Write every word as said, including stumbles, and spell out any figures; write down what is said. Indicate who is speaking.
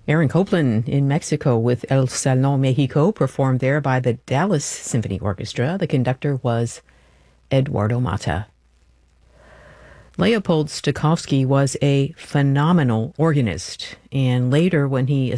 Speaker 1: Aaron Copland in Mexico with El Salón Mexico, performed there by the Dallas Symphony Orchestra. The conductor was Eduardo Mata. Leopold Stokowski was a phenomenal organist, and later when he